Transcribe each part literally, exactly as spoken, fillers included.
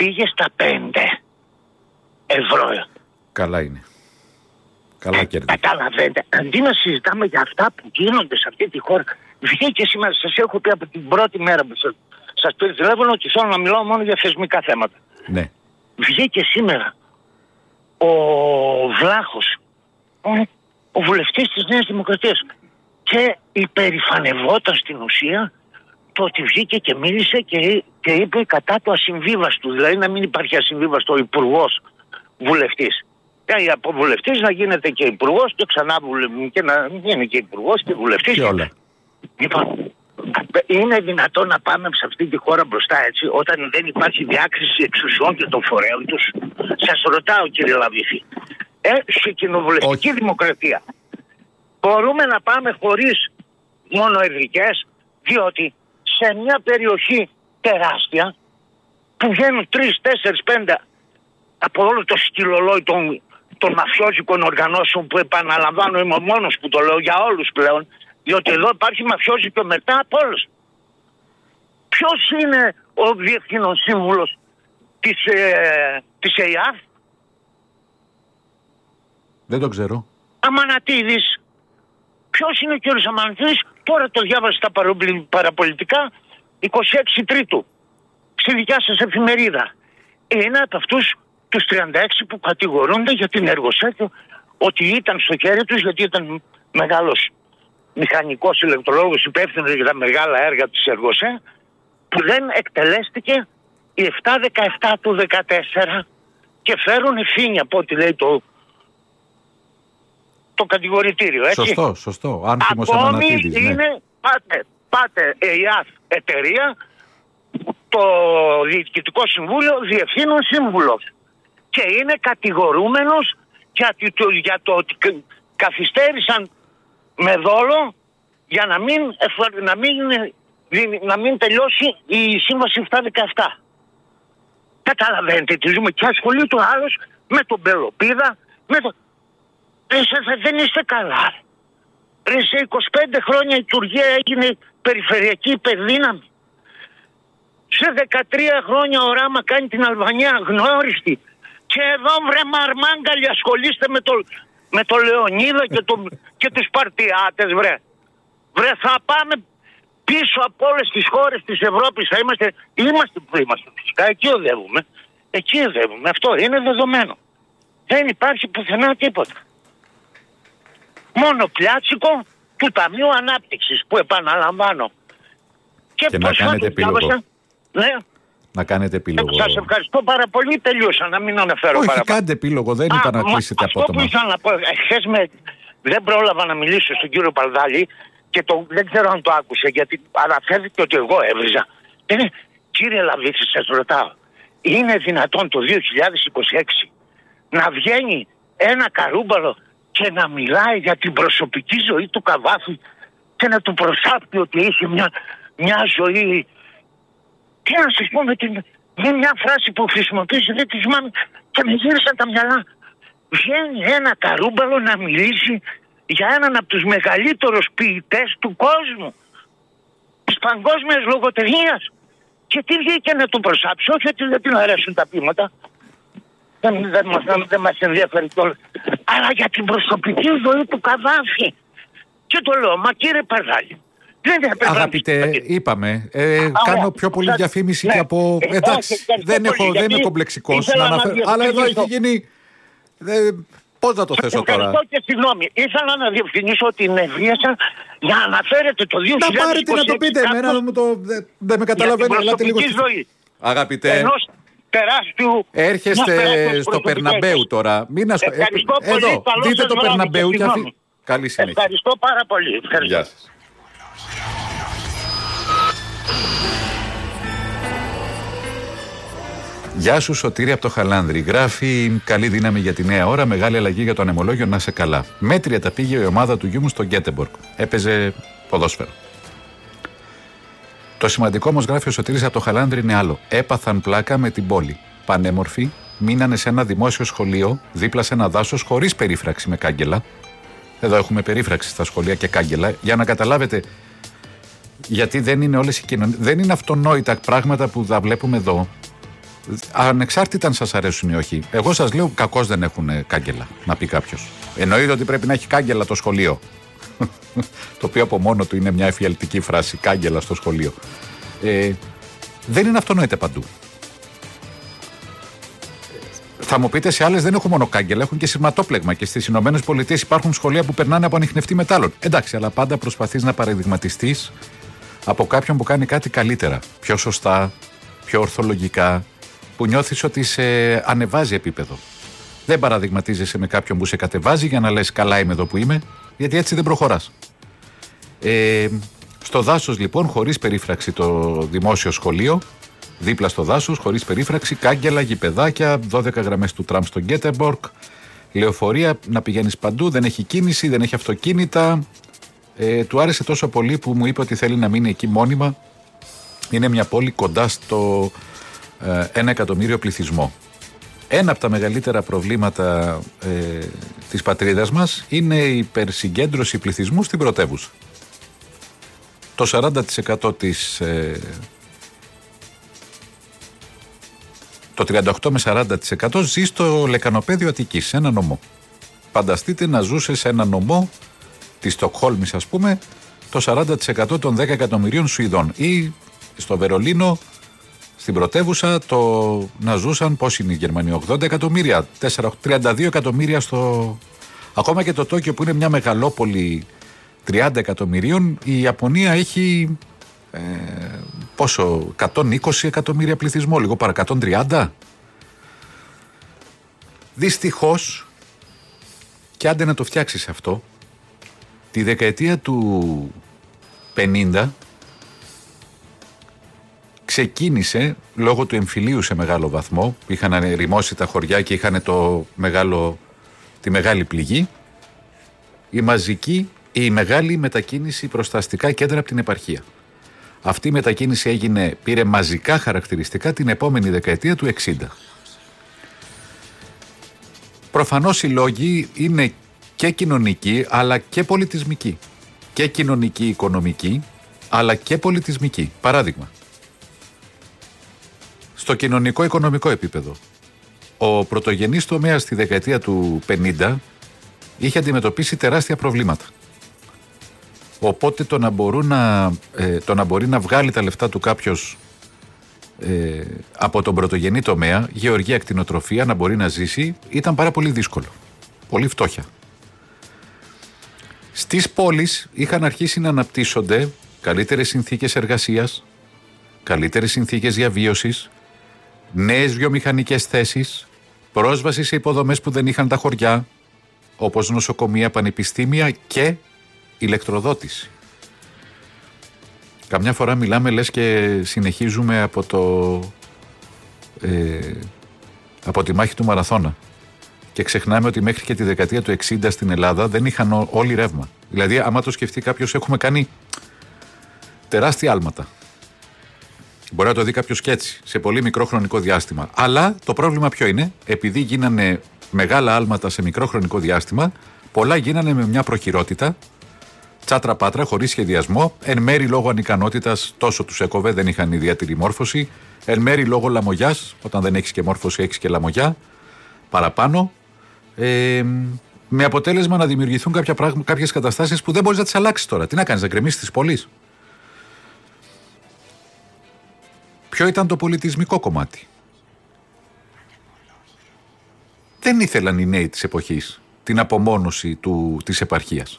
πήγε στα πέντε ευρώ. Καλά είναι. Καλά ε, κέρδη. Καταλαβαίνετε, αντί να συζητάμε για αυτά που γίνονται σε αυτή τη χώρα, βγήκε σήμερα, σας έχω πει από την πρώτη μέρα που σας, σας πήρε τηλέφωνο ότι θέλω να μιλάω μόνο για θεσμικά θέματα. Ναι. Βγήκε σήμερα ο Βλάχος, ο, ο βουλευτής της Νέας Δημοκρατίας, και υπερηφανευόταν στην ουσία το ότι βγήκε και μίλησε και, και είπε κατά του ασυμβίβαστου, δηλαδή να μην υπάρχει ασυμβίβαστο υπουργός βουλευτής. Και από βουλευτής να γίνεται και υπουργός και ξανά βουλευτής και να γίνει και υπουργός και βουλευτής. Και όλα. Λοιπόν, είναι δυνατόν να πάμε σε αυτή τη χώρα μπροστά έτσι, όταν δεν υπάρχει διάκριση εξουσιών και των φορέων τους? Σας ρωτάω, κύριε Λαβίθη, ε, σε κοινοβουλευτική Όχι. δημοκρατία μπορούμε να πάμε χωρίς μόνο εδρικές, διότι σε μια περιοχή τεράστια που βγαίνουν τρεις, τέσσερις, πέντε από όλο το σκυλολόι των, των μαφιόζικων οργανώσεων, που επαναλαμβάνω είμαι ο μόνος που το λέω για όλους πλέον, διότι εδώ υπάρχει μαφιόζικο μετά από όλους. Ποιος είναι ο διευθύνων σύμβουλος της, ε, της ΕΙΑΦ? Δεν το ξέρω. Αμανατίδης. Ποιος είναι ο κύριος Αμανατίδης? Τώρα το διάβασα στα παραπολιτικά, είκοσι έξι Τρίτου, στη δικιά σας εφημερίδα. Είναι από αυτούς τους τριάντα έξι που κατηγορούνται για την εργοσέτιο, ότι ήταν στο χέρι τους, γιατί ήταν μεγάλος μηχανικός ηλεκτρολόγος υπεύθυνος για τα μεγάλα έργα της Εργοσέ, που δεν εκτελέστηκε η επτά δεκαεπτά του δεκατέσσερα και φέρουν ευθύνη από ό,τι λέει το, το κατηγορητήριο. Έτσι. Σωστό, σωστό. Άνθιμος Ακόμη Αμανατίδης, ναι. είναι, πάτε, πάτε ΕΙΑΘ εταιρεία, το Διοικητικό Συμβούλιο Διευθύνων Σύμβουλος, και είναι κατηγορούμενος για, για το ότι καθυστέρησαν με δόλο για να μην, να μην, να μην τελειώσει η σύμβαση επτά δεκαεπτά. Καταλαβαίνετε τι ζούμε, και ασχολείται ο άλλος με τον Πελοπίδα, με το... Εσέ, δεν είστε καλά. Ρε, σε είκοσι πέντε χρόνια η Τουρκία έγινε περιφερειακή υπερδύναμη. Σε δεκατρία χρόνια ο Ράμα κάνει την Αλβανία αγνώριστη. Και εδώ, βρε μαρμάγκαλοι, ασχολείστε με το, με το Λεωνίδα και, το, και τους Σπαρτιάτες, βρε. Βρε, θα πάμε πίσω από όλες τις χώρες της Ευρώπης. Θα είμαστε, είμαστε που είμαστε φυσικά, εκεί οδεύουμε. Εκεί οδεύουμε, αυτό είναι δεδομένο. Δεν υπάρχει πουθενά τίποτα. Μόνο πλιάτσικο του Ταμείου Ανάπτυξης, που επαναλαμβάνω. Και, και να κάνετε επίλογο. Ναι. Να κάνετε επίλογο. Ε, σας ευχαριστώ πάρα πολύ. Τελείωσα, να μην αναφέρω Όχι, παραπάνω. κάντε επίλογο, δεν είπα να κλείσετε απότομα. Αυτό που ήθελα να πω, εχθές με, δεν πρόλαβα να μιλήσω στον κύριο Παλδάλη και το, δεν ξέρω αν το άκουσε, γιατί αναφέρθηκε ότι εγώ έβριζα. Ε, κύριε Λαβίθη, σας ρωτάω, είναι δυνατόν το δύο χιλιάδες είκοσι έξι να βγαίνει ένα καρούμπαλο και να μιλάει για την προσωπική ζωή του Καβάφη και να του προσάπτει ότι είχε μια, μια ζωή? Τι να σας πω, με, την, με μια φράση που χρησιμοποίησε, δεν τη θυμάμαι και με γύρισαν τα μυαλά. Βγαίνει ένα καρούμπαλο να μιλήσει για έναν από τους μεγαλύτερους ποιητές του κόσμου, της παγκόσμιας λογοτεχνίας, και τι βγήκε να του προσάψει? Όχι ότι δεν την αρέσουν τα ποίηματα, δεν, δεν, μας, δεν μας ενδιαφέρει κιόλας, αλλά για την προσωπική ζωή του Καβάφη. Και το λέω, μα κύριε Παρδάλη, αγαπητέ, είπαμε, ε, κάνω πιο πολύ διαφήμιση, ναι, και από... Ε, εντάξει, όχι, δεν, έχω, δεν είμαι κομπλεξικός να αναφέρω, αλλά εδώ έχει γίνει... Ε, πώς να το θέσω τώρα? Ευχαριστώ και συγγνώμη. Ήθελα να διευθυνήσω ότι νευρίασα για να αναφέρετε το δύο χιλιάδες είκοσι έξι. Να πάρετε να το πείτε, εμένα δεν το, δε, δε με καταλαβαίνει, ελάτε λίγο. Ζωή. Αγαπητέ, ενός τεράστιου... έρχεστε στο Περναμπέου τώρα. Μην ασχολ... Ευχαριστώ πολύ. Εδώ, δείτε το Περναμπέου και αφή... Καλή συνέχεια. Ευχαριστώ πάρα πολύ. Ευχαριστώ. Γεια σας. Γεια σου, Σωτήρη από το Χαλάνδρι. Γράφει: καλή δύναμη για τη νέα ώρα. Μεγάλη αλλαγή για το ανεμολόγιο, να είσαι καλά. Μέτρια τα πήγε η ομάδα του γιού μου στο Γκέτεμπορκ. Έπαιζε ποδόσφαιρο. Το σημαντικό όμως, γράφει ο Σωτήρης από το Χαλάνδρι, είναι άλλο. Έπαθαν πλάκα με την πόλη. Πανέμορφοι, μείνανε σε ένα δημόσιο σχολείο, δίπλα σε ένα δάσος, χωρίς περίφραξη με κάγκελα. Εδώ έχουμε περίφραξη στα σχολεία και κάγκελα. Για να καταλάβετε, γιατί δεν είναι όλες οι κοινωνίες. Δεν είναι αυτονόητα πράγματα που τα βλέπουμε εδώ. Ανεξάρτητα αν σας αρέσουν ή όχι. Εγώ σας λέω κακώς δεν έχουν κάγκελα, να πει κάποιος. Εννοείται ότι πρέπει να έχει κάγκελα το σχολείο. Το οποίο από μόνο του είναι μια εφιαλτική φράση, κάγκελα στο σχολείο. Ε, δεν είναι αυτονόητα παντού. Θα μου πείτε, σε άλλες δεν έχουν μόνο κάγκελα, έχουν και σειρματόπλεγμα. Και στις Ηνωμένες Πολιτείες υπάρχουν σχολεία που περνάνε από ανιχνευτή μετάλλων. Εντάξει, αλλά πάντα προσπαθείς να παραδειγματιστείς από κάποιον που κάνει κάτι καλύτερα, πιο σωστά, πιο ορθολογικά, που νιώθεις ότι σε ανεβάζει επίπεδο. Δεν παραδειγματίζεσαι με κάποιον που σε κατεβάζει για να λες καλά είμαι εδώ που είμαι, γιατί έτσι δεν προχωράς. Ε, στο δάσος λοιπόν, χωρίς περίφραξη το δημόσιο σχολείο, δίπλα στο δάσος, χωρίς περίφραξη, κάγκελα, γηπεδάκια, δώδεκα γραμμές του τραμ στο Γκέτεμπορκ, λεωφορεία να πηγαίνεις παντού, δεν έχει κίνηση, δεν έχει αυτοκίνητα. Ε, του άρεσε τόσο πολύ που μου είπε ότι θέλει να μείνει εκεί μόνιμα. Είναι μια πόλη κοντά στο ε, ένα εκατομμύριο πληθυσμό. Ένα από τα μεγαλύτερα προβλήματα ε, της πατρίδας μας είναι η υπερσυγκέντρωση πληθυσμού στην πρωτεύουσα. Το σαράντα τοις εκατό της... Ε, το τριάντα οκτώ με σαράντα τοις εκατό ζει στο λεκανοπέδιο Αττικής, σε ένα νομό. Φανταστείτε να ζούσε σε ένα νομό της Στοκχόλμης, ας πούμε, το σαράντα τοις εκατό των δέκα εκατομμυρίων Σουηδών. Ή στο Βερολίνο, στην πρωτεύουσα, το να ζούσαν, πώς είναι η Γερμανία, ογδόντα εκατομμύρια, τριάντα δύο εκατομμύρια στο... Ακόμα και το Τόκιο που είναι μια μεγαλόπολη τριάντα εκατομμυρίων, η Ιαπωνία έχει ε, πόσο, εκατόν είκοσι εκατομμύρια πληθυσμό, λίγο παρά εκατόν τριάντα. Δυστυχώς, και άντε να το φτιάξεις αυτό, τη δεκαετία του πενήντα ξεκίνησε, λόγω του εμφυλίου σε μεγάλο βαθμό, που είχαν ερημώσει τα χωριά και είχαν το μεγάλο, τη μεγάλη πληγή, η μαζική, η μεγάλη μετακίνηση προς τα αστικά κέντρα από την επαρχία. Αυτή η μετακίνηση έγινε, πήρε μαζικά χαρακτηριστικά την επόμενη δεκαετία του εξήντα. Προφανώς οι λόγοι είναι και κοινωνική αλλά και πολιτισμική. Και κοινωνική, οικονομική, αλλά και πολιτισμική. Παράδειγμα, στο κοινωνικό-οικονομικό επίπεδο, ο πρωτογενής τομέας στη δεκαετία του πενήντα είχε αντιμετωπίσει τεράστια προβλήματα. Οπότε το να, μπορούν να, ε, το να μπορεί να βγάλει τα λεφτά του κάποιος ε, από τον πρωτογενή τομέα, γεωργία, κτηνοτροφία, να μπορεί να ζήσει, ήταν πάρα πολύ δύσκολο. Πολύ φτώχεια. Στις πόλεις είχαν αρχίσει να αναπτύσσονται καλύτερες συνθήκες εργασίας, καλύτερες συνθήκες διαβίωσης, νέες βιομηχανικές θέσεις, πρόσβαση σε υποδομές που δεν είχαν τα χωριά, όπως νοσοκομεία, πανεπιστήμια και ηλεκτροδότηση. Καμιά φορά μιλάμε λες και συνεχίζουμε από το ε, από τη μάχη του Μαραθώνα και ξεχνάμε ότι μέχρι και τη δεκαετία του εξήντα στην Ελλάδα δεν είχαν ό, όλοι ρεύμα. Δηλαδή άμα το σκεφτεί κάποιος, έχουμε κάνει τεράστια άλματα. Μπορεί να το δει κάποιος και έτσι, σε πολύ μικρό χρονικό διάστημα. Αλλά το πρόβλημα ποιο είναι? Επειδή γίνανε μεγάλα άλματα σε μικρό χρονικό διάστημα, πολλά γίνανε με μια προχειρότητα, τσάτρα πάτρα, χωρίς σχεδιασμό, εν μέρη λόγω ανικανότητας, τόσο τους έκοβε, δεν είχαν ιδιαίτερη μόρφωση, εν μέρη λόγω λαμογιάς, όταν δεν έχεις και μόρφωση έχεις και λαμογιά, παραπάνω, ε, με αποτέλεσμα να δημιουργηθούν κάποια πράγμα, κάποιες καταστάσεις που δεν μπορείς να τις αλλάξεις τώρα. Τι να κάνεις, να γκρεμίσεις τις πόλεις? Ποιο ήταν το πολιτισμικό κομμάτι? Δεν ήθελαν οι νέοι της εποχής την απομόνωση του, της επαρχίας.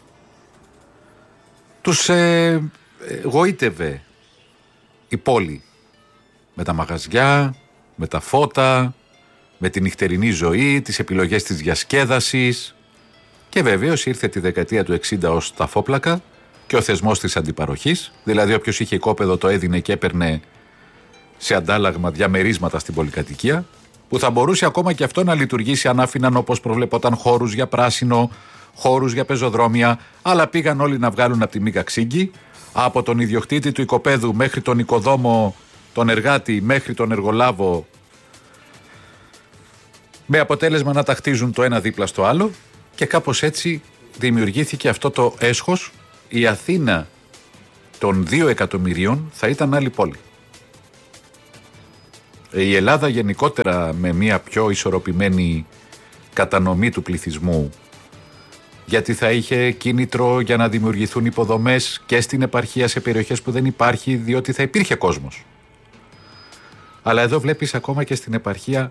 Τους ε, γοήτευε η πόλη με τα μαγαζιά, με τα φώτα, με τη νυχτερινή ζωή, τις επιλογές της διασκέδασης, και βεβαίως ήρθε τη δεκαετία του εξήντα ως τα φόπλακα και ο θεσμός της αντιπαροχής, δηλαδή όποιος είχε οικόπεδο το έδινε και έπαιρνε σε αντάλλαγμα διαμερίσματα στην πολυκατοικία, που θα μπορούσε ακόμα και αυτό να λειτουργήσει αν άφηναν, όπως προβλεπόταν, χώρους για πράσινο, χώρους για πεζοδρόμια, αλλά πήγαν όλοι να βγάλουν από τη μήκα ξύγκη, από τον ιδιοκτήτη του οικοπαίδου μέχρι τον οικοδόμο, τον εργάτη, μέχρι τον εργολάβο, με αποτέλεσμα να τα χτίζουν το ένα δίπλα στο άλλο, και κάπως έτσι δημιουργήθηκε αυτό το έσχος. Η Αθήνα των δύο εκατομμυρίων θα ήταν άλλη πόλη. Η Ελλάδα γενικότερα με μια πιο ισορροπημένη κατανομή του πληθυσμού, γιατί θα είχε κίνητρο για να δημιουργηθούν υποδομές και στην επαρχία σε περιοχές που δεν υπάρχει, διότι θα υπήρχε κόσμος. Αλλά εδώ βλέπεις ακόμα και στην επαρχία,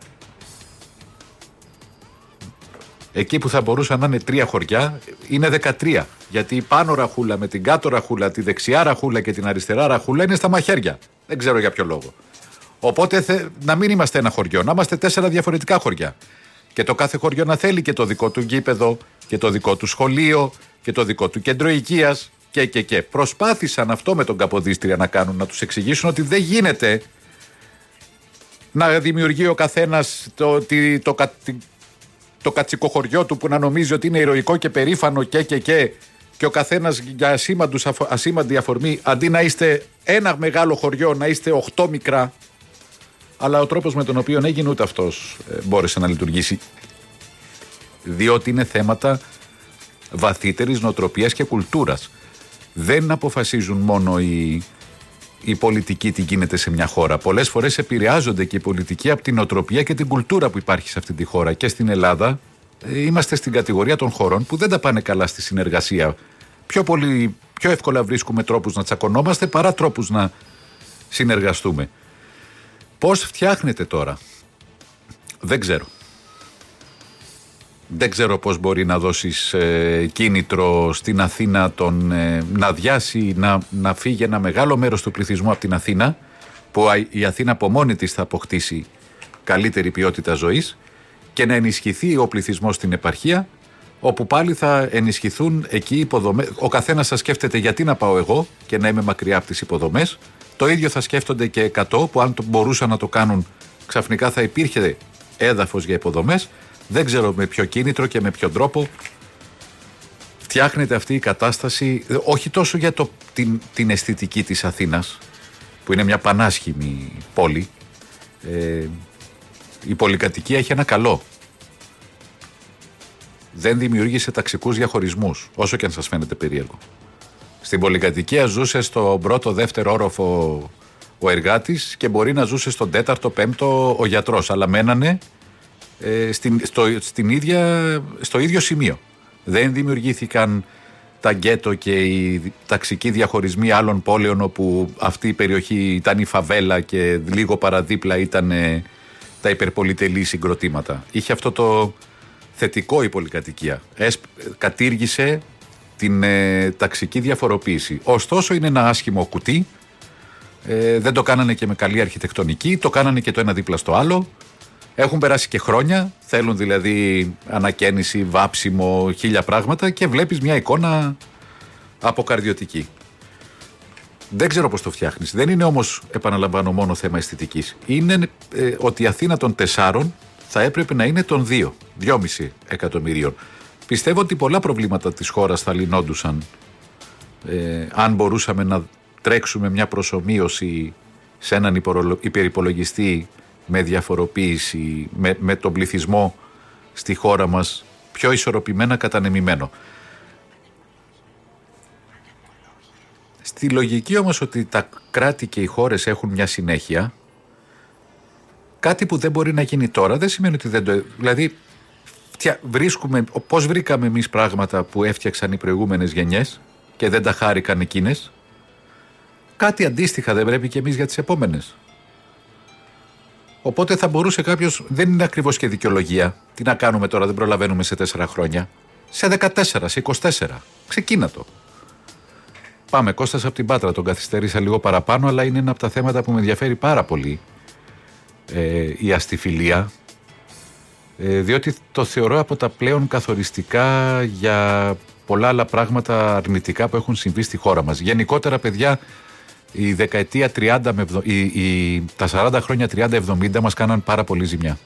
εκεί που θα μπορούσαν να είναι τρία χωριά, είναι δεκατρία. Γιατί η πάνω ραχούλα με την κάτω ραχούλα, τη δεξιά ραχούλα και την αριστερά ραχούλα είναι στα μαχαίρια. Δεν ξέρω για ποιο λόγο. Οπότε θε, να μην είμαστε ένα χωριό, να είμαστε τέσσερα διαφορετικά χωριά. Και το κάθε χωριό να θέλει και το δικό του γήπεδο και το δικό του σχολείο και το δικό του κέντρο οικίας και, και, και. Προσπάθησαν αυτό με τον Καποδίστρια να κάνουν, να τους εξηγήσουν ότι δεν γίνεται να δημιουργεί ο καθένας το, το, το, το, το κατσικοχωριό του που να νομίζει ότι είναι ηρωικό και περήφανο και, και, και. Και ο καθένας για ασήμαντους, ασήμαντη αφορμή, αντί να είστε ένα μεγάλο χωριό, να είστε οχτώ μικρά. Αλλά ο τρόπος με τον οποίο έγινε ούτε αυτός ε, μπόρεσε να λειτουργήσει. Διότι είναι θέματα βαθύτερης νοοτροπίας και κουλτούρας. Δεν αποφασίζουν μόνο οι, οι πολιτικοί τι γίνεται σε μια χώρα. Πολλές φορές επηρεάζονται και οι πολιτικοί από την νοοτροπία και την κουλτούρα που υπάρχει σε αυτή τη χώρα. Και στην Ελλάδα ε, είμαστε στην κατηγορία των χωρών που δεν τα πάνε καλά στη συνεργασία. Πιο, πολύ, πιο εύκολα βρίσκουμε τρόπους να τσακωνόμαστε παρά τρόπους να συνεργαστούμε. Πώς φτιάχνεται τώρα, δεν ξέρω. Δεν ξέρω πώς μπορεί να δώσεις ε, κίνητρο στην Αθήνα τον, ε, να διάσει, να, να φύγει ένα μεγάλο μέρος του πληθυσμού από την Αθήνα, που η Αθήνα από μόνη της θα αποκτήσει καλύτερη ποιότητα ζωής, και να ενισχυθεί ο πληθυσμός στην επαρχία, όπου πάλι θα ενισχυθούν εκεί οι υποδομές. Ο καθένας θα σκέφτεται γιατί να πάω εγώ και να είμαι μακριά από τις υποδομές. Το ίδιο θα σκέφτονται και εκατό που αν το μπορούσαν να το κάνουν ξαφνικά θα υπήρχε έδαφος για υποδομές. Δεν ξέρω με ποιο κίνητρο και με ποιο τρόπο φτιάχνεται αυτή η κατάσταση, όχι τόσο για το, την, την αισθητική της Αθήνας, που είναι μια πανάσχημη πόλη. Ε, η πολυκατοικία έχει ένα καλό. Δεν δημιούργησε ταξικούς διαχωρισμούς, όσο και αν σας φαίνεται περίεργο. Στην πολυκατοικία ζούσε στο πρώτο, δεύτερο όροφο ο εργάτης και μπορεί να ζούσε στον τέταρτο, πέμπτο ο γιατρός, αλλά μένανε ε, στην, στο, στην ίδια, στο ίδιο σημείο. Δεν δημιουργήθηκαν τα γκέτο και οι ταξικοί διαχωρισμοί άλλων πόλεων, όπου αυτή η περιοχή ήταν η φαβέλα και λίγο παραδίπλα ήταν ε, τα υπερπολιτελή συγκροτήματα. Είχε αυτό το θετικό η πολυκατοικία. Εσ, κατήργησε την ε, ταξική διαφοροποίηση. Ωστόσο είναι ένα άσχημο κουτί. Ε, δεν το κάνανε και με καλή αρχιτεκτονική. Το κάνανε και το ένα δίπλα στο άλλο. Έχουν περάσει και χρόνια. Θέλουν δηλαδή ανακαίνιση, βάψιμο, χίλια πράγματα, και βλέπεις μια εικόνα αποκαρδιωτική. Δεν ξέρω πώς το φτιάχνεις. Δεν είναι όμως, επαναλαμβάνω, μόνο θέμα αισθητικής. Είναι ε, ότι η Αθήνα των τεσσάρων θα έπρεπε να είναι των δύο, δυόμισι εκατομμυρίων. Πιστεύω ότι πολλά προβλήματα της χώρας θα λυνόντουσαν ε, αν μπορούσαμε να τρέξουμε μια προσομοίωση σε έναν υπερυπολογιστή με διαφοροποίηση, με, με τον πληθυσμό στη χώρα μας πιο ισορροπημένα κατανεμημένο. Στη λογική όμως ότι τα κράτη και οι χώρες έχουν μια συνέχεια, κάτι που δεν μπορεί να γίνει τώρα δεν σημαίνει ότι δεν το... Δηλαδή, βρίσκουμε, πώς βρήκαμε εμείς πράγματα που έφτιαξαν οι προηγούμενες γενιές και δεν τα χάρηκαν εκείνες, κάτι αντίστοιχα δεν πρέπει και εμείς για τις επόμενες. Οπότε θα μπορούσε κάποιος, δεν είναι ακριβώς και δικαιολογία, τι να κάνουμε τώρα, δεν προλαβαίνουμε σε τέσσερα χρόνια, σε δεκατέσσερα, σε είκοσι τέσσερα, ξεκίνα το. Πάμε, Κώστας από την Πάτρα, τον καθυστερήσα λίγο παραπάνω, αλλά είναι ένα από τα θέματα που με ενδιαφέρει πάρα πολύ, ε, η αστιφιλία, ε, διότι το θεωρώ από τα πλέον καθοριστικά για πολλά άλλα πράγματα αρνητικά που έχουν συμβεί στη χώρα μας. Γενικότερα, παιδιά, η δεκαετία τριάντα με, η, η, τα σαράντα χρόνια τριάντα εβδομήντα μας κάναν πάρα πολύ ζημιά.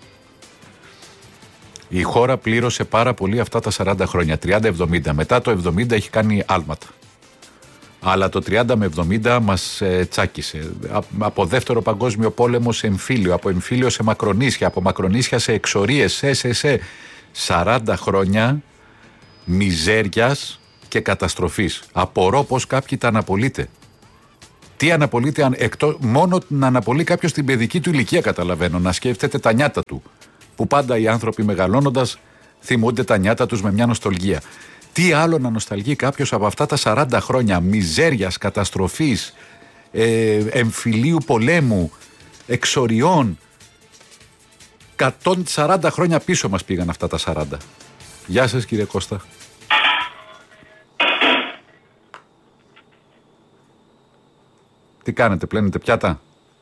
Η χώρα πλήρωσε πάρα πολύ αυτά τα σαράντα χρόνια, τριάντα εβδομήντα. Μετά το εβδομήντα έχει κάνει άλματα. Αλλά το τριάντα με εβδομήντα μας ε, τσάκισε. Α, από δεύτερο παγκόσμιο πόλεμο σε εμφύλιο, από εμφύλιο σε μακρονίσια, από μακρονίσια σε εξορίες, σε, σε, σε. σαράντα χρόνια μιζέριας και καταστροφής. Απορώ πως κάποιοι τα αναπολύτε. Τι αναπολείται, αν, εκτό, μόνο να αναπολύει κάποιο την παιδική του ηλικία, καταλαβαίνω. Να σκέφτεται τα νιάτα του. Που πάντα οι άνθρωποι μεγαλώνοντας θυμούνται τα νιάτα τους με μια νοσταλγία. Τι άλλο να νοσταλγεί κάποιος από αυτά τα σαράντα χρόνια μιζέριας, καταστροφής, ε, εμφυλίου πολέμου, εξοριών. εκατόν σαράντα χρόνια πίσω μας πήγαν αυτά τα σαράντα. Γεια σας κύριε Κώστα. Τι κάνετε, πλένετε πιάτα?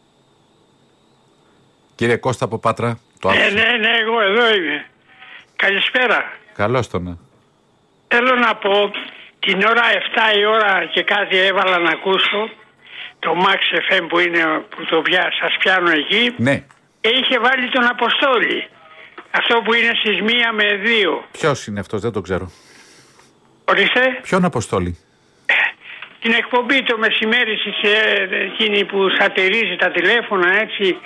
Κύριε Κώστα από Πάτρα, το άκουσα. Ναι, ναι, ναι, εγώ εδώ είμαι. Καλησπέρα. Καλώς το να. Θέλω να πω, την ώρα εφτά η ώρα και κάτι έβαλα να ακούσω, το Max εφ εμ που είναι, που το πια, σας πιάνω εκεί. Ναι. Και είχε βάλει τον Αποστόλη. Αυτό που είναι στις μία με δύο. Ποιος είναι αυτός, δεν το ξέρω. Ορίστε. Ποιον Αποστόλη? Την εκπομπή το μεσημέρι στις, ε, εκείνη που σατηρίζει τα τηλέφωνα, έτσι.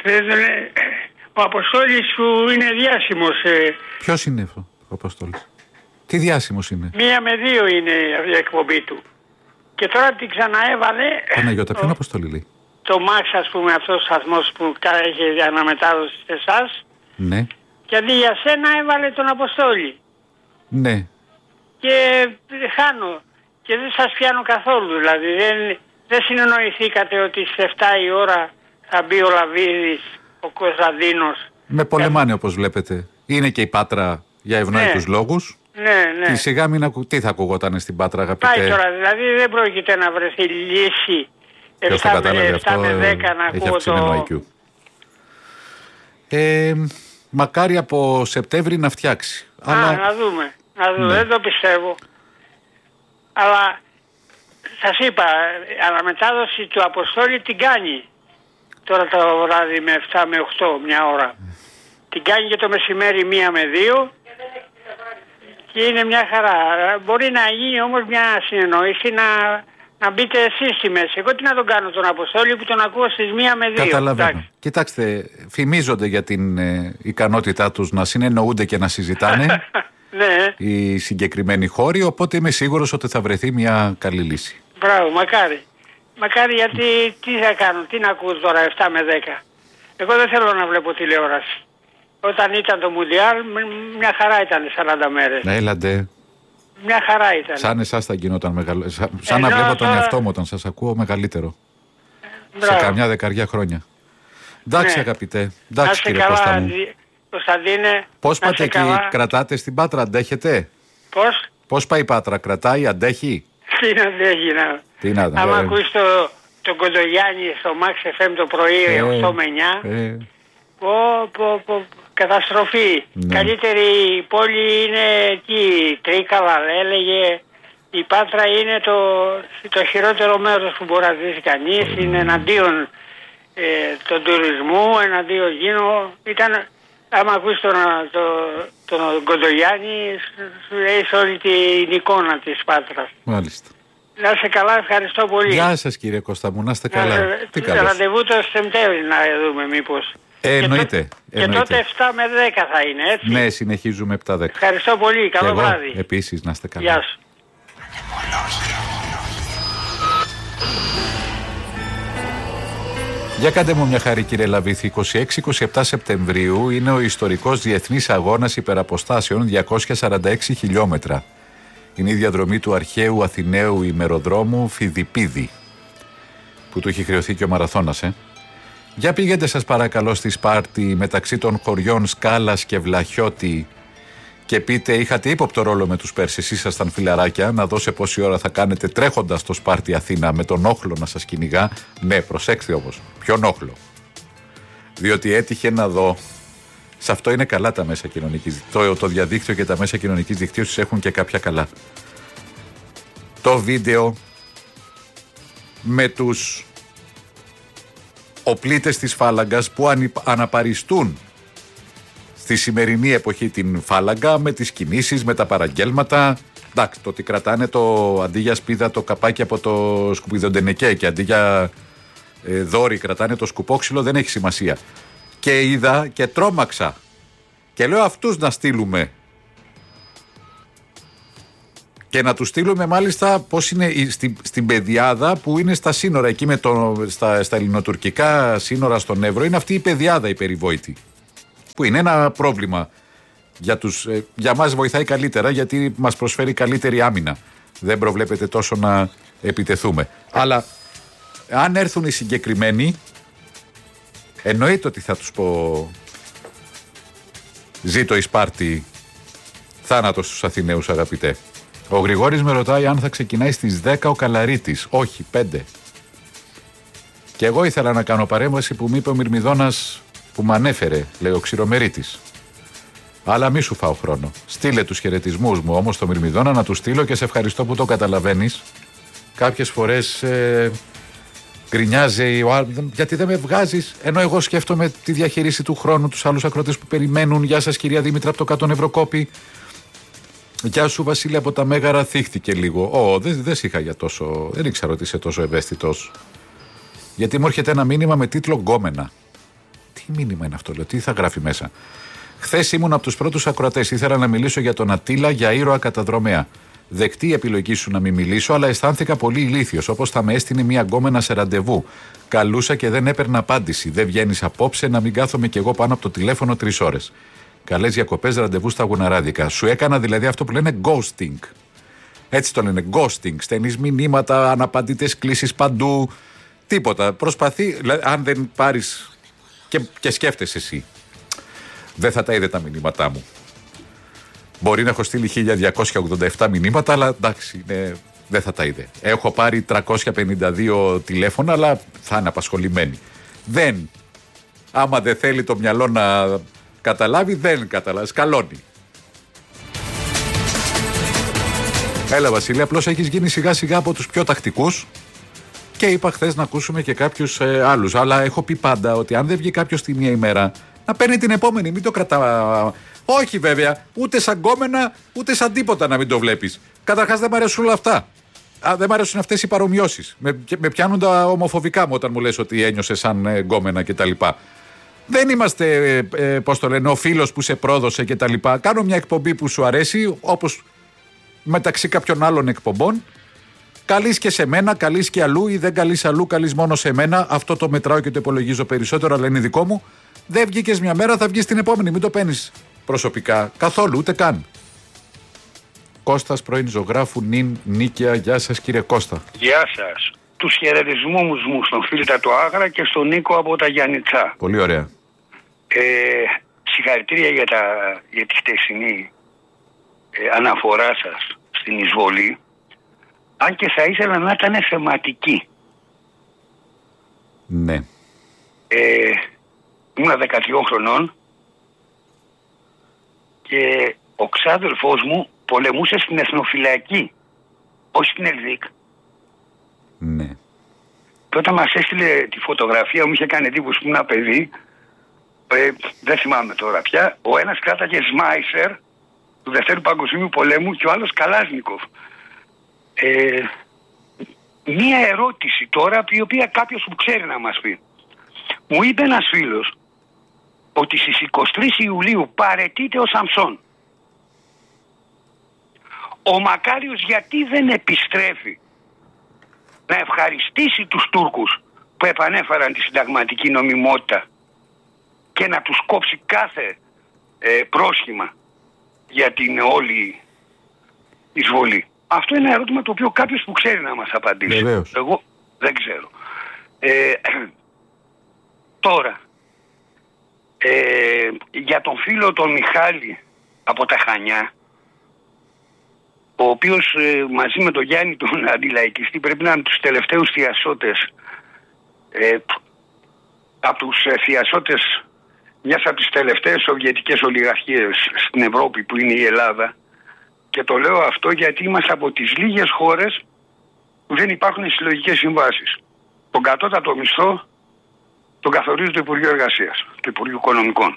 Ο Αποστόλης που είναι διάσημος. Ε. Ποιος είναι αυτό ο Αποστόλης? Τι διάσημος είναι? Μία με δύο είναι η εκπομπή του. Και τώρα την ξαναέβαλε. Παναγιώτα, ποιον Αποστόλη λέει? Το Max, ας πούμε, αυτός ο σταθμός που έχει αναμετάδοση σε εσάς. Ναι. Και αντί για σένα έβαλε τον Αποστόλη. Ναι. Και χάνω. Και δεν σας πιάνω καθόλου. Δηλαδή δεν, δεν συνεννοηθήκατε ότι στις εφτά η ώρα θα μπει ο Λαβίδης, ο Κωνσταντίνος. Με πολεμάνε όπως βλέπετε. Είναι και η Πάτρα για ευνόητους ναι. λόγους. Ναι, ναι. Και σιγά μην ακου... Τι θα ακουγότανε στην Πάτρα, αγαπητέ? Πάει τώρα, δηλαδή δεν πρόκειται να βρεθεί λύση. Ποιος το κατάλαβε αυτό? με δέκα να έχει ακούω το... άι κιου. Ε, μακάρι από Σεπτέμβρη να φτιάξει. Α, αλλά... να δούμε. Να δούμε. Ναι. Δεν το πιστεύω. Αλλά σας είπα, αναμετάδοση του Αποστόλη την κάνει. Τώρα το βράδυ με εφτά με οκτώ, μια ώρα. Την κάνει και το μεσημέρι μία με δύο. Και είναι μια χαρά. Μπορεί να γίνει όμως μια συνεννόηση να, να μπείτε εσείς στη μέση. Εγώ τι να τον κάνω τον Αποστόλη που τον ακούω στις μία με δύο. Καταλαβαίνω. Εντάξει. Κοιτάξτε, φημίζονται για την ε, ικανότητά τους να συνεννοούνται και να συζητάνε ναι. οι συγκεκριμένοι χώροι, οπότε είμαι σίγουρος ότι θα βρεθεί μια καλή λύση. Μπράβο, μακάρι. Μακάρι γιατί τι θα κάνω, τι να ακούω τώρα εφτά με δέκα. Εγώ δεν θέλω να βλέπω τηλεόραση. Όταν ήταν το Μουντιάλ, μια χαρά ήταν σαράντα μέρες. Ναι, έλαντε. Μια χαρά ήταν. Σαν εσάς θα γινόταν μεγαλύτερο. Σαν, σαν να βλέπω τον εαυτό μου όταν σας ακούω μεγαλύτερο. Μπράβο. Σε καμιά δεκαριά χρόνια. Εντάξει, ναι. Αγαπητέ. Εντάξει, κύριε καλά, Κώστα μου. Κωνσταντίνε. Πώς πάτε εκεί, καλά. Κρατάτε στην Πάτρα, αντέχετε? Πώς? Πώς πάει η Πάτρα, κρατάει, αντέχει? Τι να αντέχει, να. Τι να αντέχει. Άμα ακούεις το, τον Κοντογιάννη στο Max εφ εμ το πρωί ε, οκτώ με εννιά. Ε. Πω, πω, πω, καταστροφή. Ναι. Καλύτερη πόλη είναι εκεί, Τρίκαλα έλεγε. Η Πάτρα είναι το, το χειρότερο μέρος που μπορεί να ζήσει κανείς. Mm. Είναι εναντίον ε, τον τουρισμού, εναντίον γίνω. Ήταν, άμα ακούεις τον, το, τον Κοντογιάννη, σου λέει όλη την εικόνα της Πάτρας. Μάλιστα. Να είστε καλά, ευχαριστώ πολύ. Γεια σας κύριε Κώστα μου, να είστε καλά. Τι ραντεβού το Σεπτέμβρη να δούμε μήπως. Ε, εννοείται. Και, και τότε εφτά με δέκα θα είναι, έτσι. Ναι, συνεχίζουμε επτά δέκα. Ευχαριστώ πολύ. Καλό εγώ, βράδυ. Επίσης, να είστε καλά. Γεια σου. Για κάντε μου μια χάρη κύριε Λαβίθη. είκοσι έξι είκοσι επτά Σεπτεμβρίου είναι ο ιστορικός διεθνής αγώνας υπεραποστάσεων διακόσια σαράντα έξι χιλιόμετρα. Είναι η διαδρομή του αρχαίου Αθηναίου ημεροδρόμου Φιδιππίδη, που του έχει χρεωθεί και ο μαραθώνας, ε. Για πηγαίνετε σας παρακαλώ στη Σπάρτη μεταξύ των χωριών Σκάλας και Βλαχιώτη και πείτε είχατε ύποπτο ρόλο με τους Πέρσες, ήσασταν φιλαράκια, να δω σε πόση ώρα θα κάνετε τρέχοντας στο Σπάρτη Αθήνα με τον όχλο να σας κυνηγά. Ναι, προσέξτε όμως, ποιον όχλο? Διότι έτυχε να δω, σε αυτό είναι καλά τα μέσα κοινωνικής, το, το διαδίκτυο και τα μέσα κοινωνικής δικτύωσης έχουν και κάποια καλά. Το βίντεο με τους οπλίτες της φάλαγγας που αναπαριστούν στη σημερινή εποχή την φάλαγγα με τις κινήσεις, με τα παραγγέλματα. Εντάξει, το ότι κρατάνε το αντί για σπίδα το καπάκι από το σκουπιδοντενεκέ και αντί για ε, δόρυ κρατάνε το σκουπόξυλο δεν έχει σημασία. Και είδα και τρόμαξα και λέω αυτούς να στείλουμε. Και να του στείλουμε μάλιστα πώς είναι στην, στην Πεδιάδα που είναι στα σύνορα, εκεί με το, στα, στα ελληνοτουρκικά σύνορα στον Εύρο. Είναι αυτή η Πεδιάδα η περιβόητη. Που είναι ένα πρόβλημα για, τους, για μας βοηθάει καλύτερα γιατί μας προσφέρει καλύτερη άμυνα. Δεν προβλέπεται τόσο να επιτεθούμε. Αλλά αν έρθουν οι συγκεκριμένοι, εννοείται ότι θα τους πω ζήτω η Σπάρτη, θάνατος στους Αθηναίους αγαπητέ. Ο Γρηγόρης με ρωτάει αν θα ξεκινάει στις δέκα ο Καλαρίτης. Όχι, πέντε. Και εγώ ήθελα να κάνω παρέμβαση που μου είπε ο Μυρμηδόνας που με ανέφερε, λέει ο Ξηρομερίτης. Αλλά μη σου φάω χρόνο. Στείλε τους χαιρετισμούς μου όμως στο Μυρμηδόνα να του στείλω και σε ευχαριστώ που το καταλαβαίνεις. Κάποιες φορές ε, γκρινιάζει ο άλλος, γιατί δεν με βγάζεις, ενώ εγώ σκέφτομαι τη διαχείριση του χρόνου, τους άλλους ακροτές που περιμένουν. Γεια σας κυρία Δήμητρα από το εκατό Ευρωκόπη. Γεια σου Βασίλη από τα Μέγαρα, θύχτηκε λίγο. Ω, δεν δε είχα για τόσο, δεν ήξερα ότι είσαι τόσο ευαίσθητος. Γιατί μου έρχεται ένα μήνυμα με τίτλο Γκόμενα. Τι μήνυμα είναι αυτό, λέω, τι θα γράφει μέσα. Χθες ήμουν από τους πρώτους ακροατές. Ήθελα να μιλήσω για τον Αττήλα, για ήρωα καταδρομέα. Δεκτή η επιλογή σου να μην μιλήσω, αλλά αισθάνθηκα πολύ ηλίθιος. Όπως θα με έστεινε μια γκόμενα σε ραντεβού. Καλούσα και δεν έπαιρνα απάντηση. Δεν βγαίνεις απόψε να μην κάθομαι κι εγώ πάνω από το τηλέφωνο τρεις ώρες. Καλές διακοπές, ραντεβού στα γουναράδικα. Σου έκανα δηλαδή αυτό που λένε ghosting. Έτσι το λένε, ghosting. Στέλνεις μηνύματα, αναπαντήτες κλήσεις παντού. Τίποτα. Προσπαθεί, δηλαδή, αν δεν πάρεις και, και σκέφτεσαι εσύ. Δεν θα τα είδε τα μηνύματά μου. Μπορεί να έχω στείλει χίλια διακόσια ογδόντα επτά μηνύματα, αλλά εντάξει, είναι, δεν θα τα είδε. Έχω πάρει τριακόσια πενήντα δύο τηλέφωνα, αλλά θα είναι απασχολημένοι. Δεν. Άμα δεν θέλει το μυαλό να καταλάβει, δεν καταλάβει. Σκαλώνει. Έλα Βασίλη, απλώς έχεις γίνει σιγά σιγά από τους πιο τακτικούς και είπα χθες να ακούσουμε και κάποιους ε, άλλους. Αλλά έχω πει πάντα ότι αν δεν βγει κάποιος τη μία ημέρα, να παίρνει την επόμενη, μην το κρατά. Όχι βέβαια, ούτε σαν γκόμενα, ούτε σαν τίποτα να μην το βλέπεις. Καταρχάς δεν μ' αρέσουν όλα αυτά. Α, δεν μ' αρέσουν αυτές οι παρομοιώσεις. Με, με πιάνουν τα ομοφοβικά μου όταν μου λες ότι ένιωσε σαν ε, γκόμενα κτλ. Δεν είμαστε, ε, ε, πώς το λένε, ο φίλος που σε πρόδωσε κτλ. Κάνω μια εκπομπή που σου αρέσει, όπως μεταξύ κάποιων άλλων εκπομπών. Καλείς και σε μένα, καλείς και αλλού ή δεν καλείς αλλού, καλείς μόνο σε μένα. Αυτό το μετράω και το υπολογίζω περισσότερο, αλλά είναι δικό μου. Δεν βγήκες μια μέρα, θα βγεις την επόμενη. Μην το παίρνεις προσωπικά. Καθόλου, ούτε καν. Κώστας, πρώην ζωγράφου, νυν, νίκαια. Γεια σας κύριε Κώστα. Γεια σας. Τους χαιρετισμούς μου στον Φίλτα του Άγρα και στον Νίκο από τα Γιάννητσά. Πολύ ωραία. Ε, συγχαρητήρια για, τα, για τη χτεσινή ε, αναφορά σας στην εισβολή. Αν και θα ήθελα να ήταν θεματική. Ναι. Ε, ήμουν δεκατρία χρονών και ο ξάδελφός μου πολεμούσε στην Εθνοφυλακή, όχι στην Ελδίκ. Ναι. Και όταν μας έστειλε τη φωτογραφία μου είχε κάνει εντύπωση που ήμουν παιδί, ε, δεν θυμάμαι τώρα πια, ο ένας κράταγε Σμάισερ του Δευτέρου Παγκοσμίου Πολέμου και ο άλλος Καλάζνικοφ. Ε, μία ερώτηση τώρα, η οποία κάποιος που ξέρει να μας πει. Μου είπε ένας φίλος ότι στις εικοστή τρίτη Ιουλίου παραιτείται ο Σαμψόν. Ο Μακάριος γιατί δεν επιστρέφει να ευχαριστήσει τους Τούρκους που επανέφεραν τη συνταγματική νομιμότητα και να τους κόψει κάθε ε, πρόσχημα για την όλη εισβολή. Αυτό είναι ένα ερώτημα το οποίο κάποιος που ξέρει να μας απαντήσει. Βεβαίως. Εγώ δεν ξέρω. Ε, τώρα, ε, για τον φίλο τον Μιχάλη από τα Χανιά, ο οποίος ε, μαζί με τον Γιάννη τον αντιλαϊκιστή πρέπει να είναι τους τελευταίους θειασότες ε, από τους ε, θειασότες μιας από τις τελευταίες σοβιετικές ολιγαρχίες στην Ευρώπη που είναι η Ελλάδα. Και το λέω αυτό γιατί είμαστε από τις λίγες χώρες που δεν υπάρχουν συλλογικές συμβάσεις. Τον κατώτατο μισθό τον καθορίζει το Υπουργείο Εργασίας, το Υπουργείο Οικονομικών.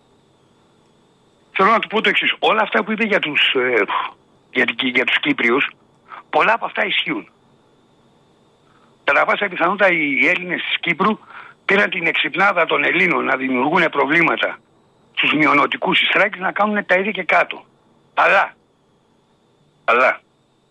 Θέλω να του πω το εξής. Όλα αυτά που είπε για τους, ε, για, για τους Κύπριους, πολλά από αυτά ισχύουν. Κατά πάσα πιθανότητα οι Έλληνες της Κύπρου πήραν την εξυπνάδα των Ελλήνων να δημιουργούν προβλήματα στους μειονοτικούς της Θράκης να κάνουν τα ίδια και κάτω. Αλλά, αλλά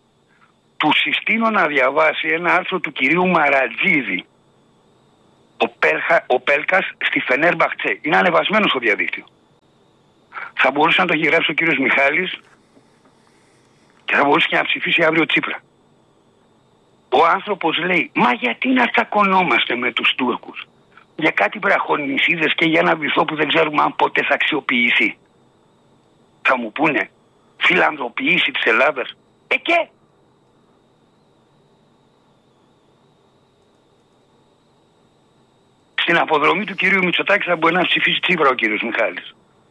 του συστήνω να διαβάσει ένα άρθρο του κυρίου Μαρατζίδη. Ο, Πέλχα, ο Πέλκας στη Φενέρμπαχτσε. Είναι ανεβασμένο στο διαδίκτυο. Θα μπορούσε να το έχει γράψει ο κύριος Μιχάλης και θα μπορούσε και να ψηφίσει αύριο Τσίπρα. Ο άνθρωπος λέει, μα γιατί να τσακωνόμαστε με τους Τούρκους για κάτι βραχονισίδες και για ένα βυθό που δεν ξέρουμε αν ποτέ θα αξιοποιηθεί. Θα μου πούνε φιλανθρωποιήσει της Ελλάδας. Ε και στην αποδρομή του κυρίου Μητσοτάκη θα μπορεί να ψηφίσει Τσίπρα ο κύριος Μιχάλης.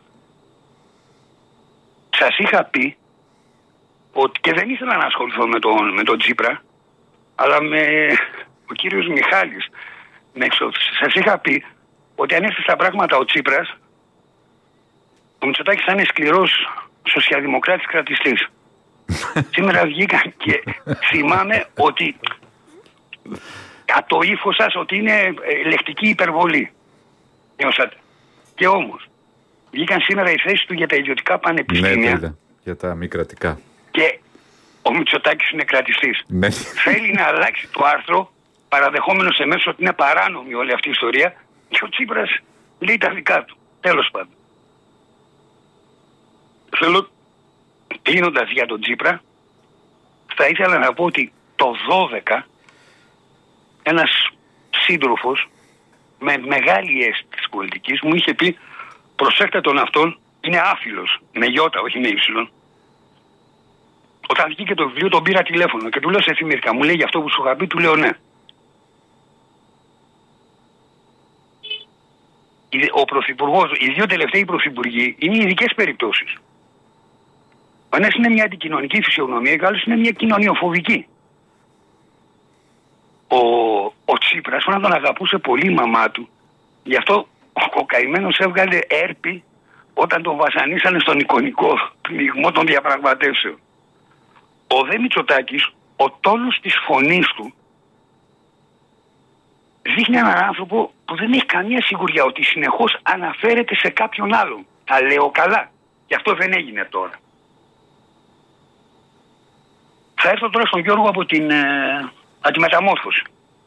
Σας είχα πει ότι, και δεν ήθελα να ασχοληθώ με τον, με τον Τσίπρα, αλλά με ο κύριος Μιχάλης με εξώθησε. Σας είχα πει ότι αν έρθει στα πράγματα ο Τσίπρας, ο Μητσοτάκης θα είναι σκληρός σοσιαλδημοκράτης κρατιστής. Σήμερα βγήκαν και θυμάμαι ότι από το ύφος σας ότι είναι λεκτική υπερβολή. Νιώσατε. Και όμως βγήκαν σήμερα οι θέσεις του για τα ιδιωτικά πανεπιστήμια. Ναι, είδα. Για τα μη κρατικά. Και ο Μητσοτάκης είναι κρατιστής. Ναι. Θέλει να αλλάξει το άρθρο, παραδεχόμενος εμέσως ότι είναι παράνομη όλη αυτή η ιστορία, και ο Τσίπρας λέει τα δικά του. Τέλος πάντων. Θέλω, κλείνοντας για τον Τσίπρα, θα ήθελα να πω ότι το δώδεκα ένας σύντροφος με μεγάλη αίσθηση της πολιτικής μου είχε πει, προσέχτε τον αυτόν, είναι άφιλος, με γιώτα, όχι με ύψιλον. Όταν βγήκε το βιβλίο τον πήρα τηλέφωνο και του λέω, σε θυμήθηκα, μου λέει για αυτό που σου είχα πει, του λέω ναι. Ο πρωθυπουργός, οι δύο τελευταίοι πρωθυπουργοί είναι ειδικές περιπτώσεις. Ο ένας είναι μια αντικοινωνική φυσιογνωμία και ο άλλος είναι μια κοινωνιοφοβική. Ο, ο Τσίπρας, όταν τον αγαπούσε πολύ η μαμά του, γι' αυτό ο καημένος έβγαλε έρπη όταν τον βασανίσανε στον εικονικό πνιγμό των διαπραγματεύσεων. Ο δε Μητσοτάκης, ο τόνος της φωνής του δείχνει έναν άνθρωπο που δεν έχει καμία σιγουριά, ότι συνεχώς αναφέρεται σε κάποιον άλλον. Τα λέω καλά. Και αυτό δεν έγινε τώρα. Θα έρθω τώρα στον Γιώργο από την ε, αντιμεταμόρφωση.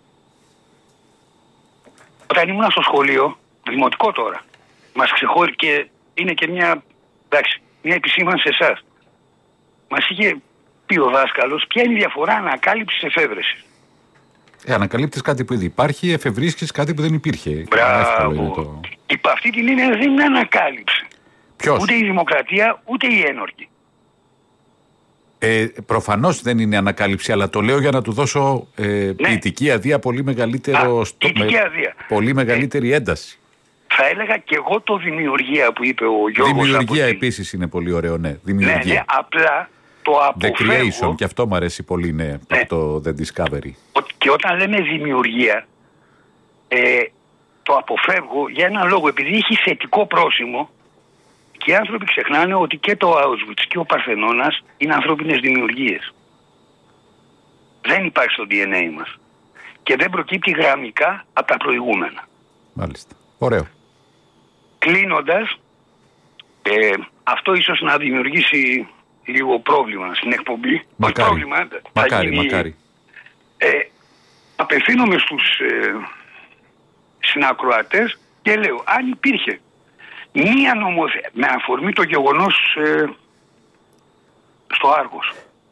Όταν ήμουν στο σχολείο, δημοτικό τώρα, μας ξεχώρισε και είναι και μια, εντάξει, μια επισήμανση σε εσάς. Μας είχε πει ο δάσκαλος ποια είναι η διαφορά ανακάλυψης εφεύρεσης. Ε, ανακαλύπτεις κάτι που ήδη υπάρχει, εφευρίσκεις κάτι που δεν υπήρχε. Μπράβο. Το... Υπ' αυτή την είναι δεν είναι ανακάλυψη. Ποιος? Ούτε η δημοκρατία, ούτε η ένορκη. Ε, προφανώς δεν είναι ανακάλυψη, αλλά το λέω για να του δώσω ε, ναι. ποιητική αδεία πολύ μεγαλύτερο. Α, στο, με, αδεία. Πολύ μεγαλύτερη ε, ένταση. Θα έλεγα και εγώ το δημιουργία που είπε ο Γιώργος. Δημιουργία επίσης είναι πολύ ωραίο, ναι. Δημιουργία. Ναι, ναι, απλά το αποφεύγω. The Creation, και αυτό μου αρέσει πολύ, ναι, ναι. από το The Discovery. Και όταν λέμε δημιουργία, ε, το αποφεύγω για έναν λόγο, επειδή έχει θετικό πρόσημο. Και οι άνθρωποι ξεχνάνε ότι και το Auschwitz και ο Παρθενώνας είναι ανθρώπινες δημιουργίες. Δεν υπάρχει στο ντι εν έι μας. Και δεν προκύπτει γραμμικά από τα προηγούμενα. Μάλιστα. Ωραίο. Κλείνοντας, ε, αυτό ίσως να δημιουργήσει λίγο πρόβλημα στην εκπομπή. Μακάρι. Πρόβλημα, μακάρι, γίνει, μακάρι. Ε, απευθύνομαι στους ε, συνακροατές και λέω, αν υπήρχε μία νομοθεσία, με αφορμή το γεγονός ε, στο Άργος,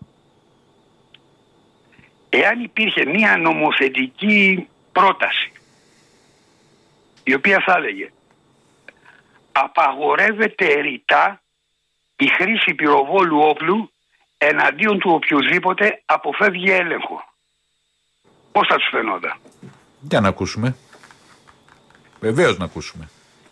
εάν υπήρχε μία νομοθετική πρόταση η οποία θα έλεγε απαγορεύεται ρητά η χρήση πυροβόλου όπλου εναντίον του οποιοδήποτε αποφεύγει έλεγχο, πώς θα τους φαινόταν? Για να ακούσουμε. Βεβαίως να ακούσουμε.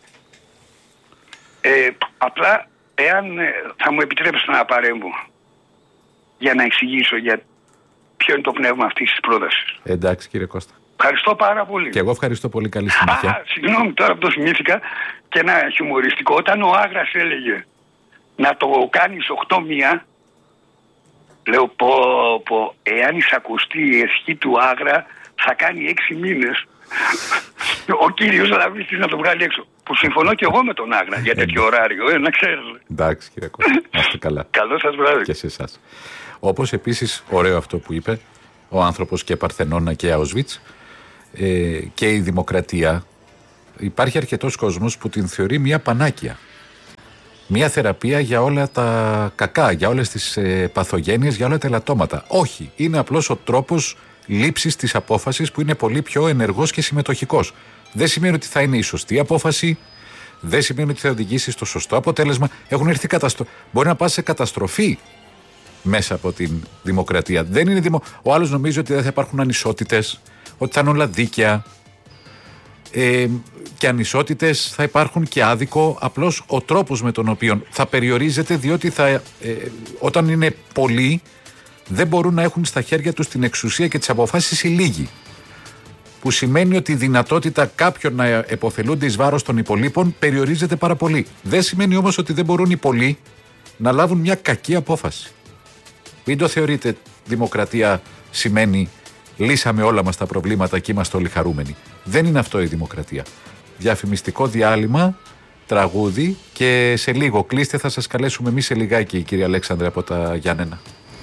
Ε, απλά, εάν ε, θα μου επιτρέψετε να παρέμβω για να εξηγήσω για ποιο είναι το πνεύμα αυτής της πρότασης. Εντάξει, κύριε Κώστα. Ευχαριστώ πάρα πολύ. Και εγώ ευχαριστώ πολύ. Καλή συνέχεια. Α, συγγνώμη, τώρα που το θυμήθηκα και ένα χιουμοριστικό. Όταν ο Άγρας έλεγε να το κάνεις οκτώ μία, λέω πω πω, εάν εισακουστεί η ευχή του Άγρα θα κάνει έξι μήνες ο κύριος Λαβίστης να το βγάλει έξω. Που συμφωνώ και εγώ με τον Άγρα για τέτοιο ωράριο, ε, να ξέρετε. Εντάξει, κύριε Κώστα. Να είστε καλά. Καλό σας βράδυ. Και σε εσάς. Όπως επίσης, ωραίο αυτό που είπε, ο άνθρωπος και Παρθενώνα και Auschwitz, ε, και η δημοκρατία. Υπάρχει αρκετός κόσμος που την θεωρεί μια πανάκια. Μια θεραπεία για όλα τα κακά, για όλες τις ε, παθογένειες, για όλα τα ελαττώματα. Όχι, είναι απλώς ο τρόπος λήψης της απόφασης που είναι πολύ πιο ενεργός και συμμετοχικός. Δεν σημαίνει ότι θα είναι η σωστή απόφαση, δεν σημαίνει ότι θα οδηγήσει στο σωστό αποτέλεσμα. Έχουν έρθει καταστρο... Μπορεί να πας σε καταστροφή μέσα από την δημοκρατία. Δεν είναι δημο... Ο άλλος νομίζει ότι δεν θα υπάρχουν ανισότητες, ότι θα είναι όλα δίκαια. Ε, και ανισότητες θα υπάρχουν και άδικο. Απλώς ο τρόπος με τον οποίο θα περιορίζεται, διότι θα, ε, όταν είναι πολλοί δεν μπορούν να έχουν στα χέρια τους την εξουσία και τις αποφάσεις οι λίγοι, που σημαίνει ότι η δυνατότητα κάποιων να επωφελούνται εις βάρος των υπολείπων περιορίζεται πάρα πολύ. Δεν σημαίνει όμως ότι δεν μπορούν οι πολλοί να λάβουν μια κακή απόφαση. Μην το θεωρείτε δημοκρατία σημαίνει λύσαμε όλα μας τα προβλήματα και είμαστε όλοι χαρούμενοι. Δεν είναι αυτό η δημοκρατία. Διαφημιστικό διάλειμμα, τραγούδι και σε λίγο κλείστε, θα σας καλέσουμε εμείς σε λιγάκι, κύριε Αλέξανδρε από τα Γιάννενα.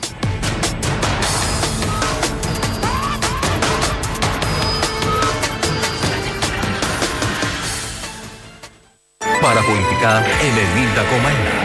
Παραπολιτικά ενενήντα κόμμα ένα.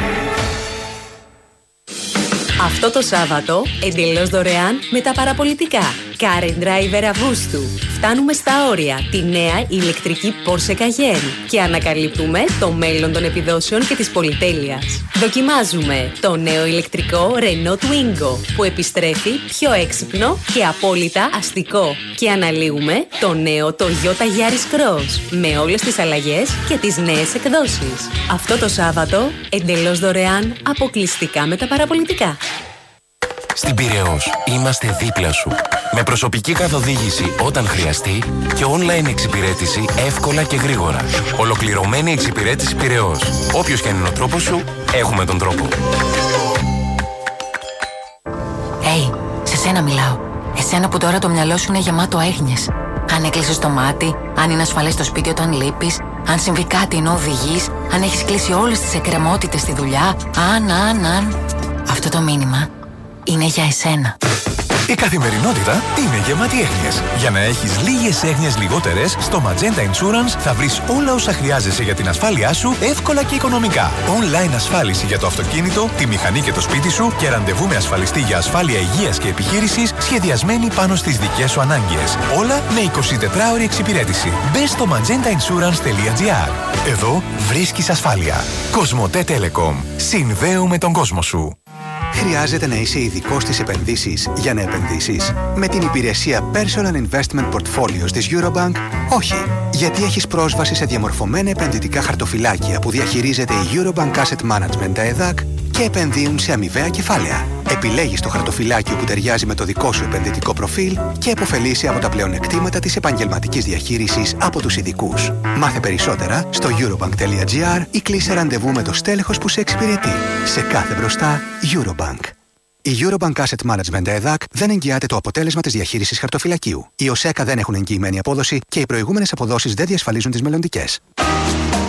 Αυτό το Σάββατο, εντελώς δωρεάν με τα παραπολιτικά. Car and Driver Αυγούστου. Φτάνουμε στα όρια τη νέα ηλεκτρική Porsche Cayenne και ανακαλύπτουμε το μέλλον των επιδόσεων και της πολυτέλειας. Δοκιμάζουμε το νέο ηλεκτρικό Renault Twingo που επιστρέφει πιο έξυπνο και απόλυτα αστικό. Και αναλύουμε το νέο Toyota Yaris Cross με όλες τις αλλαγές και τις νέες εκδόσεις. Αυτό το Σάββατο, εντελώς δωρεάν, αποκλειστικά με τα παραπολιτικά. Στην Πειραιώς είμαστε δίπλα σου. Με προσωπική καθοδήγηση όταν χρειαστεί και online εξυπηρέτηση εύκολα και γρήγορα. Ολοκληρωμένη εξυπηρέτηση Πειραιώς. Όποιος και αν είναι ο τρόπος σου, έχουμε τον τρόπο. Hey, σε σένα μιλάω. Εσένα που τώρα το μυαλό σου είναι γεμάτο έγνοιες. Αν έκλεισες το μάτι, αν είναι ασφαλές στο σπίτι όταν λείπεις, αν συμβεί κάτι ενώ οδηγείς, αν έχεις κλείσει όλες τις εκκρεμότητες στη δουλειά, αν, αν, αν. Αυτό το μήνυμα είναι για εσένα. Η καθημερινότητα είναι γεμάτη έγνοιες. Για να έχεις λίγες έγνοιες λιγότερες, στο Magenta Insurance θα βρεις όλα όσα χρειάζεσαι για την ασφάλειά σου εύκολα και οικονομικά. Online ασφάλιση για το αυτοκίνητο, τη μηχανή και το σπίτι σου και ραντεβού με ασφαλιστή για ασφάλεια υγείας και επιχείρησης σχεδιασμένη πάνω στις δικές σου ανάγκες. Όλα με εικοσιτετράωρη εξυπηρέτηση. Μπες στο magenta insurance τελεία gr. Εδώ βρίσκεις ασφάλεια. Κοσμοτέ Telecom. Συνδέουμε τον κόσμο σου. Χρειάζεται να είσαι ειδικός στις επενδύσεις για να επενδύσεις? Με την υπηρεσία Personal Investment Portfolios της Eurobank, όχι. Γιατί έχεις πρόσβαση σε διαμορφωμένα επενδυτικά χαρτοφυλάκια που διαχειρίζεται η Eurobank Asset Management, τα ΕΔΑΚ, και επενδύουν σε αμοιβαία κεφάλαια. Επιλέγεις το χαρτοφυλάκιο που ταιριάζει με το δικό σου επενδυτικό προφίλ και επωφελείσαι από τα πλεονεκτήματα της επαγγελματικής διαχείρισης από τους ειδικούς. Μάθε περισσότερα στο eurobank τελεία gr ή κλείσε ραντεβού με το στέλεχος που σε εξυπηρετεί. Σε κάθε μπροστά, Eurobank. Η Eurobank Asset Management ΕΔΑΚ δεν εγγυάται το αποτέλεσμα της διαχείρισης χαρτοφυλακίου. Οι ΟΣΕΚΑ δεν έχουν εγγυημένη απόδοση και οι προηγούμενες αποδόσεις δεν διασφαλίζουν τις μελλοντικές.